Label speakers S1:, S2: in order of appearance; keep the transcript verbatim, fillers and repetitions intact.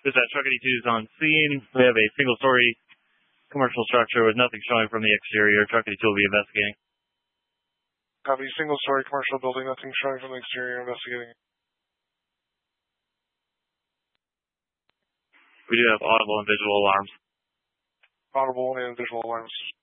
S1: Dispatch, Truck eighty-two is on scene. We have a single-story commercial structure with nothing showing from the exterior. Truck eighty-two will be investigating.
S2: Copy. Single-story commercial building, nothing showing from the exterior. Investigating.
S1: We do have audible and visual alarms.
S2: Audible and visual alarms.